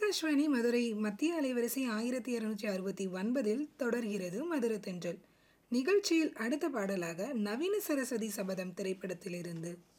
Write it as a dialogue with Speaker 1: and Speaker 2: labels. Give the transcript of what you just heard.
Speaker 1: ஆகாஷ்வாணி மதுரை மத்திய அலைவரிசை 1269 தொடர்கிறது மதுர தென்றல். நிகழ்ச்சியில் அடுத்த பாடலாக நவீன சரஸ்வதி சபதம் திரைப்படத்திலிருந்து